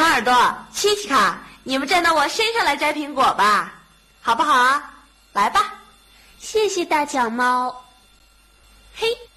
长耳朵、奇奇卡，你们站到我身上来摘苹果吧，好不好啊？来吧。 谢谢大脚猫。 嘿。